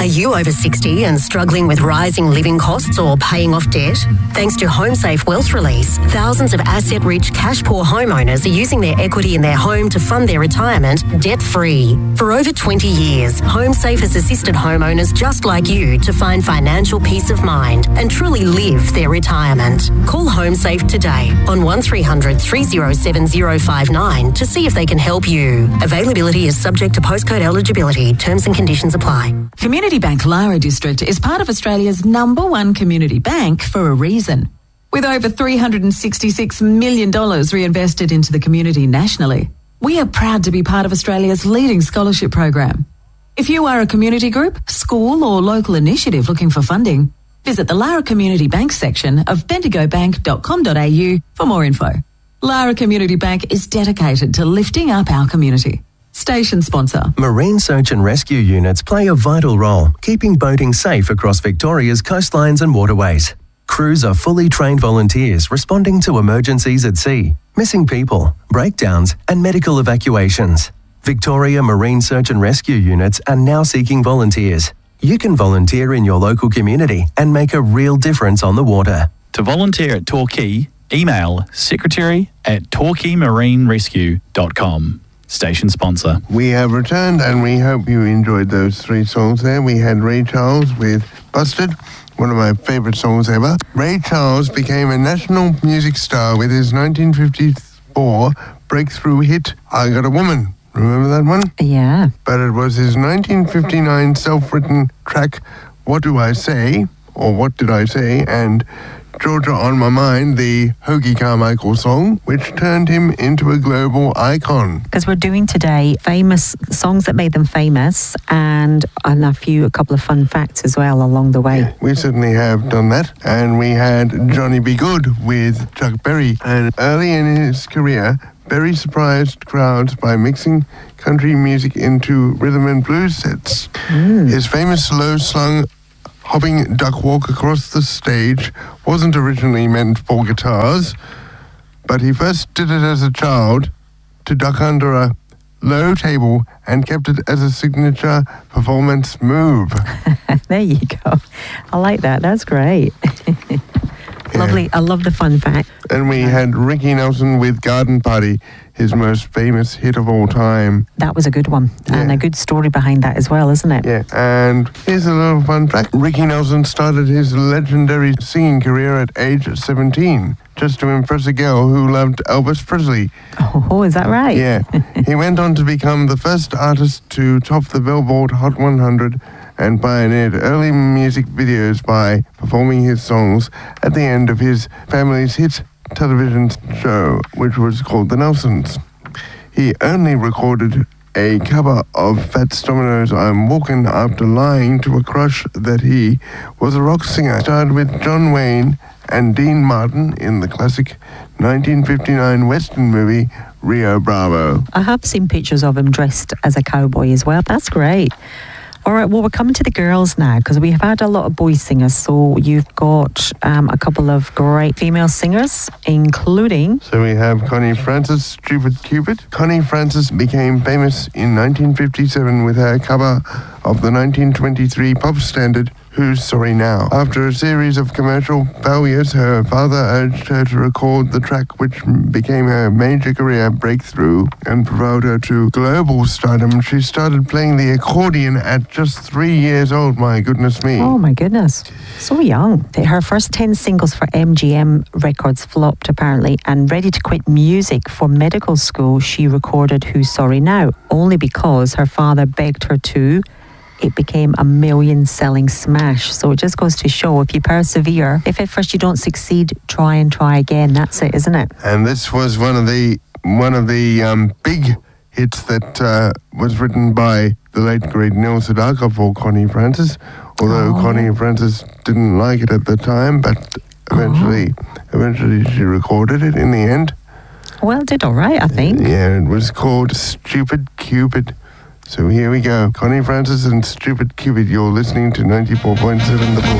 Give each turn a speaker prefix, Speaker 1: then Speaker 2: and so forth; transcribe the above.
Speaker 1: Are you over 60 and struggling with rising living costs or paying off debt? Thanks to HomeSafe Wealth Release, thousands of asset-rich, cash-poor homeowners are using their equity in their home to fund their retirement debt-free. For over 20 years, HomeSafe has assisted homeowners just like you to find financial peace of mind and truly live their retirement. Call HomeSafe today on 1300 307 059 to see if they can help you. Availability is subject to postcode eligibility. Terms and conditions apply.
Speaker 2: Community Bank Lara District is part of Australia's #1 community bank for a reason. With over $366 million reinvested into the community nationally, we are proud to be part of Australia's leading scholarship program. If you are a community group, school or local initiative looking for funding, visit the Lara Community Bank section of bendigobank.com.au for more info. Lara Community Bank is dedicated to lifting up our community. Station sponsor.
Speaker 3: Marine search and rescue units play a vital role, keeping boating safe across Victoria's coastlines and waterways. Crews are fully trained volunteers responding to emergencies at sea, missing people, breakdowns and medical evacuations. Victoria Marine Search and Rescue units are now seeking volunteers. You can volunteer in your local community and make a real difference on the water.
Speaker 4: To volunteer at Torquay, email secretary@torquaymarinerescue.com. Station sponsor.
Speaker 5: We have returned and we hope you enjoyed those 3 songs there. We had Ray Charles with Busted, one of my favourite songs ever. Ray Charles became a national music star with his 1954 breakthrough hit, I Got a Woman. Remember that one?
Speaker 6: Yeah.
Speaker 5: But it was his 1959 self-written track, What Do I Say? Or What Did I Say? And Georgia on My Mind, the Hoagie Carmichael song, which turned him into a global icon.
Speaker 6: Because we're doing today famous songs that made them famous and a couple of fun facts as well along the way.
Speaker 5: Yeah, we certainly have done that. And we had Johnny B. Good with Chuck Berry. And early in his career, Berry surprised crowds by mixing country music into rhythm and blues sets. His famous slow-slung hopping duck walk across the stage wasn't originally meant for guitars, but he first did it as a child to duck under a low table and kept it as a signature performance move.
Speaker 6: There you go. I like that. That's great. Lovely. I love the fun fact.
Speaker 5: And we had Ricky Nelson with Garden Party, his most famous hit of all time.
Speaker 6: That was a good one.
Speaker 5: Yeah.
Speaker 6: And a good story behind that as well, isn't it?
Speaker 5: Yeah, and here's a little fun fact. Ricky Nelson started his legendary singing career at age 17, just to impress a girl who loved Elvis Presley.
Speaker 6: Oh, is that right?
Speaker 5: Yeah. He went on to become the first artist to top the Billboard Hot 100 and pioneered early music videos by performing his songs at the end of his family's hit television show, which was called The Nelsons. He only recorded a cover of Fats Domino's I'm Walking after lying to a crush that he was a rock singer. Starred with John Wayne and Dean Martin in the classic 1959 Western movie Rio Bravo.
Speaker 6: I have seen pictures of him dressed as a cowboy as well. That's great. All right, well, we're coming to the girls now because we have had a lot of boy singers. So you've got a couple of great female singers, including...
Speaker 5: So we have Connie Francis, Stupid Cupid. Connie Francis became famous in 1957 with her cover of the 1923 pop standard Who's Sorry Now? After a series of commercial failures, her father urged her to record the track, which became her major career breakthrough and propelled her to global stardom. She started playing the accordion at just 3 years old. My goodness me.
Speaker 6: Oh my goodness. So young. Her first 10 singles for MGM Records flopped apparently, and ready to quit music for medical school, she recorded Who's Sorry Now, only because her father begged her to. It became a million-selling smash. So it just goes to show, if you persevere, if at first you don't succeed, try and try again. That's it, isn't it?
Speaker 5: And this was one of the big hits that was written by the late great Neil Sedaka for Connie Francis. Although Connie Francis didn't like it at the time, but eventually she recorded it in the end.
Speaker 6: Well, it did all right, I think.
Speaker 5: Yeah, it was called Stupid Cupid. So here we go. Connie Francis and Stupid Cupid. You're listening to 94.7 The Bull.